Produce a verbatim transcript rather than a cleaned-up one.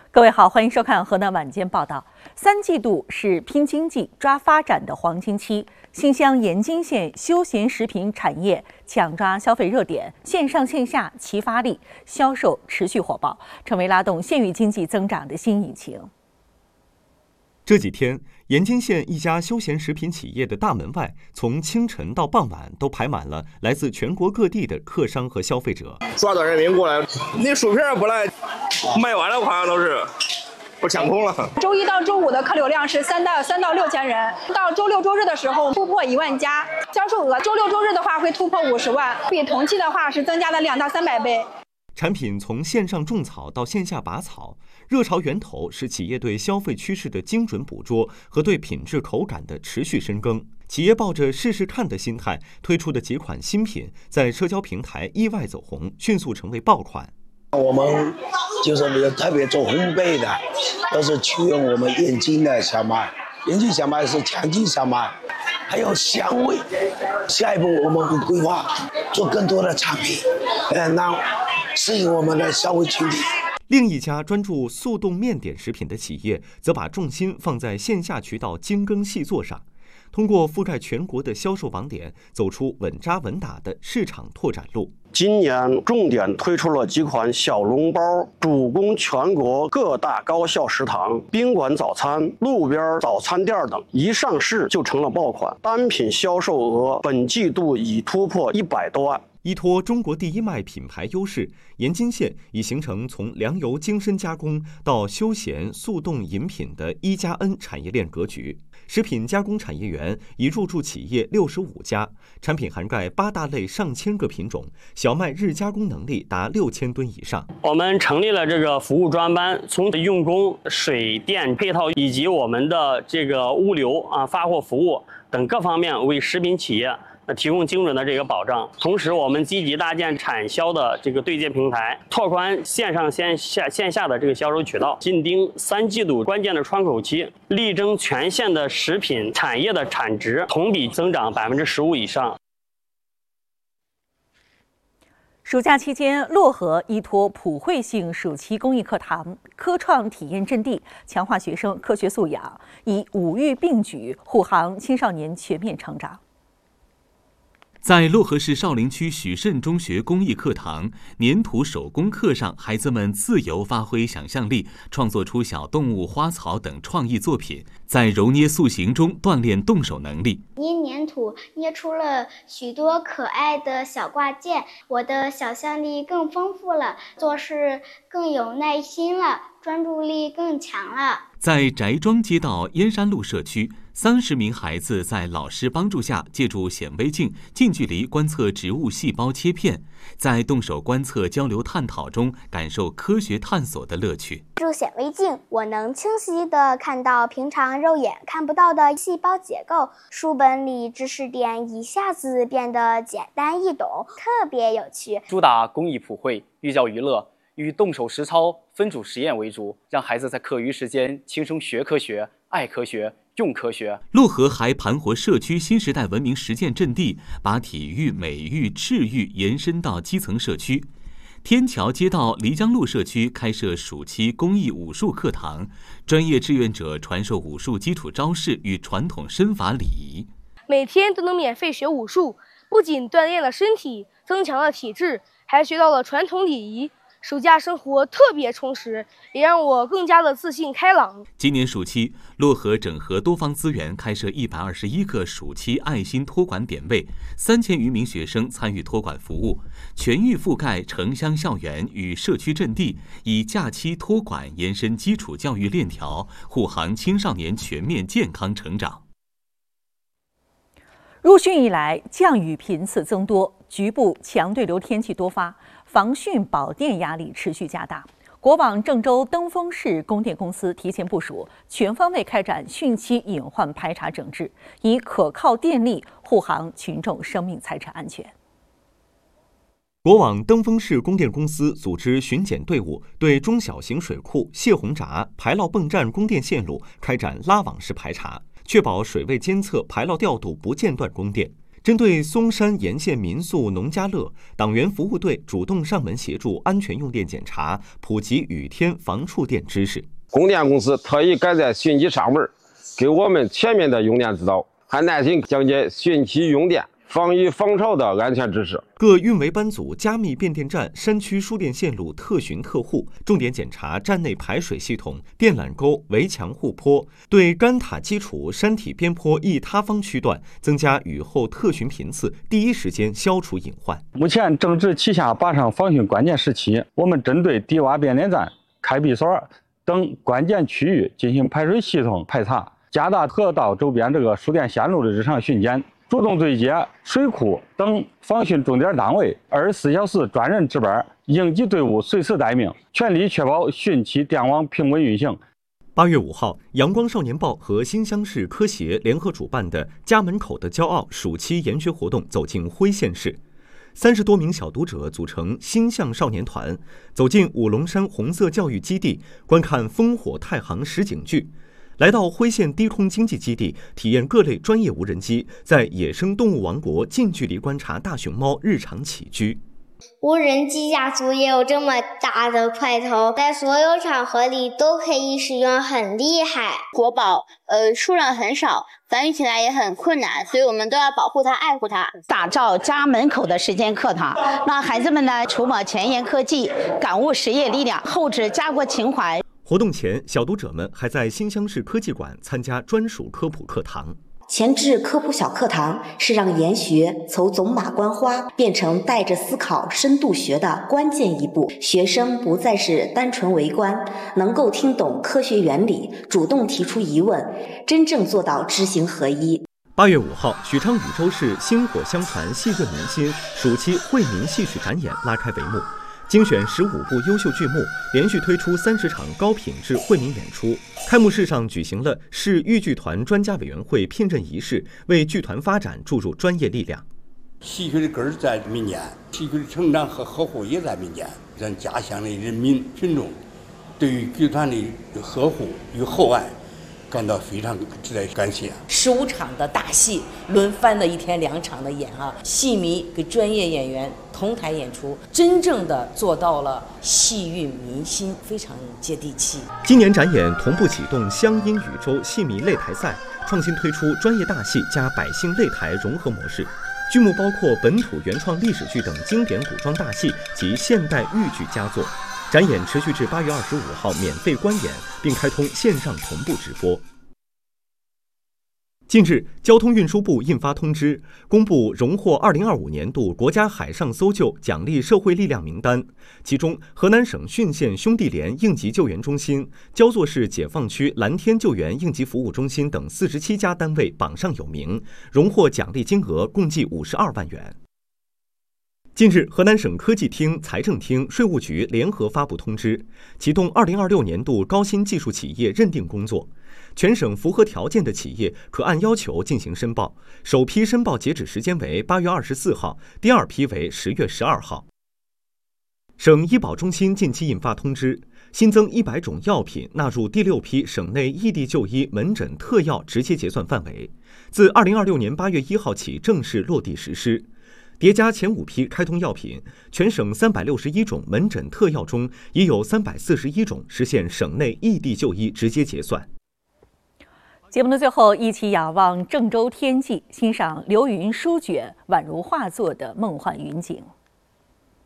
各位好，欢迎收看河南晚间报道。三季度是拼经济、抓发展的黄金期，新乡盐津县休闲食品产业抢抓消费热点，线上线下齐发力，销售持续火爆，成为拉动县域经济增长的新引擎。 这几天，盐津县一家休闲食品企业的大门外，从清晨到傍晚都排满了来自全国各地的客商和消费者。 抓到人民过来，你薯片不来，卖完了好像都是不抢空了。 周一到周五的客流量是三到三到六千人，到周六周日的时候突破一万家，销售额周六周日的话会突破五十万，比同期的话是增加了两到三百倍。 产品从线上种草到线下拔草，热潮源头是企业对消费趋势的精准捕捉和对品质口感的持续深耕。企业抱着试试看的心态推出的几款新品，在社交平台意外走红，迅速成为爆款。 我们就是特别做烘焙的，都是取用我们盐津的小麦，盐津小麦是强劲小麦，还有香味。下一步我们会规划做更多的产品，呃，让适应我们的消费群体。 另一家专注速冻面点食品的企业，则把重心放在线下渠道精耕细作上，通过覆盖全国的销售网点，走出稳扎稳打的市场拓展路。 今年重点推出了几款小笼包，主攻全国各大高校食堂、宾馆早餐、路边早餐店等，一上市就成了爆款，单品销售额本季度已突破一百多万。 依托中国第一麦品牌优势，盐津县已形成从粮油精深加工到休闲速冻饮品的一加 N 产业链格局。食品加工产业园已入驻企业六十五家，产品涵盖八大类上千个品种，小麦日加工能力达六千吨以上。 我们成立了这个服务专班，从用工、水电配套以及我们的这个物流啊、发货服务等各方面，为食品企业提供精准的这个保障。同时，我们积极搭建产销的这个对接平台，拓宽线上线下线下的这个销售渠道，紧盯三季度关键的窗口期，力争全县的食品产业的产值同比增长百分之十五以上。 暑假期间，漯河依托普惠性暑期公益课堂、科创体验阵地，强化学生科学素养，以五育并举护航青少年全面成长。 在漯河市少陵区许慎中学公益课堂粘土手工课上，孩子们自由发挥想象力，创作出小动物、花草等创意作品，在揉捏塑形中锻炼动手能力。 捏粘土捏出了许多可爱的小挂件，我的想象力更丰富了，做事更有耐心了，专注力更强了。 在翟庄街道燕山路社区，三十名孩子在老师帮助下，借助显微镜近距离观测植物细胞切片，在动手观测、交流探讨中，感受科学探索的乐趣。 借助显微镜，我能清晰地看到平常肉眼看不到的细胞结构，书本里知识点一下子变得简单易懂，特别有趣。 主打公益普惠、寓教于乐，以动手实操、分组实验为主，让孩子在课余时间轻松学科学、爱科学、用科学。 漯河还盘活社区新时代文明实践阵地，把体育、美育、智育延伸到基层社区。天桥街道漓江路社区开设暑期公益武术课堂，专业志愿者传授武术基础招式与传统身法礼仪。 每天都能免费学武术，不仅锻炼了身体，增强了体质，还学到了传统礼仪。暑假生活特别充实，也让我更加的自信开朗。 今年暑期，漯河整合多方资源，开设一百二十一个暑期爱心托管点位，三千余名学生参与托管服务，全域覆盖城乡校园与社区阵地，以假期托管延伸基础教育链条，护航青少年全面健康成长。 入汛以来，降雨频次增多，局部强对流天气多发，防汛保电压力持续加大。国网郑州登封市供电公司提前部署，全方位开展汛期隐患排查整治，以可靠电力护航群众生命财产安全。 国网登封市供电公司组织巡检队伍，对中小型水库、泄洪闸、排涝泵站供电线路开展拉网式排查，确保水位监测、排涝调度不间断供电。 针对松山沿线民宿农家乐，党员服务队主动上门协助安全用电检查，普及雨天防触电知识。 供电公司特意改在汛期上门，给我们全面的用电指导，还耐心讲解汛期用电、防雨防潮的安全知识。 各运维班组加密变电站、山区输电线路特巡特护，重点检查站内排水系统、电缆沟、围墙护坡，对干塔基础、山体边坡易塌方区段增加雨后特巡频次，第一时间消除隐患。 目前正值旗下靶上防汛关键时期，我们针对低洼变电站、开闭所等关键区域进行排水系统排查，加大河道周边这个输电线路的日常巡检。主动对接水库等防汛重点单位，二十四小时专人值班，应急队伍随时待命，全力确保汛期电网平稳运行。 八月五号，阳光少年报和新乡市科协联合主办的“家门口的骄傲”暑期研学活动走进辉县市。三十多名小读者组成心向少年团，走进五龙山红色教育基地，观看烽火太行实景剧。来到辉县低空经济基地，体验各类专业无人机，在野生动物王国近距离观察大熊猫日常起居。 无人机加速也有这么大的块头，在所有场合里都可以使用，很厉害。 国宝呃数量很少，繁育起来也很困难，所以我们都要保护它、爱护它。 打造家门口的实践课堂，让孩子们呢触摸前沿科技，感悟实业力量，厚植家国情怀。 活动前，小读者们还在新乡市科技馆参加专属科普课堂。 前置科普小课堂是让研学从走马观花变成带着思考深度学的关键一步，学生不再是单纯围观，能够听懂科学原理，主动提出疑问，真正做到知行合一。 八月五号，许昌禹州市薪火相传戏润民心暑期惠民戏曲展演拉开帷幕。精选十五部优秀剧目，连续推出三十场高品质惠民演出。开幕式上举行了市豫剧团专家委员会聘任仪式，为剧团发展注入专业力量。 戏曲的根儿在民间，戏曲的成长和呵护也在民间，让家乡的人民群众对于剧团的呵护与厚爱感到非常值得感谢。 十五场的大戏轮番的一天两场的演啊，戏迷跟专业演员同台演出，真正的做到了戏韵民心，非常接地气。 今年展演同步启动湘阴禹州戏迷擂台赛，创新推出专业大戏加百姓擂台融合模式。剧目包括本土原创历史剧等经典古装大戏及现代豫剧佳作。展演持续至八月二十五号免费观演，并开通线上同步直播。近日，交通运输部印发通知，公布荣获二零二五年度国家海上搜救奖励社会力量名单，其中河南省浚县兄弟连应急救援中心、焦作市解放区蓝天救援应急服务中心等四十七家单位榜上有名，荣获奖励金额共计五十二万元。近日，河南省科技厅、财政厅、税务局联合发布通知，启动二零二六年度高新技术企业认定工作。全省符合条件的企业可按要求进行申报，首批申报截止时间为八月二十四号，第二批为十月十二号。省医保中心近期印发通知，新增一百种药品纳入第六批省内异地就医门诊特药直接结算范围，自二零二六年八月一号起正式落地实施。叠加前五批开通药品，全省三百六十一种门诊特药中，已有三百四十一种实现省内异地就医直接结算。 节目的最后，一起仰望郑州天际，欣赏流云舒卷，宛如画作的梦幻云景。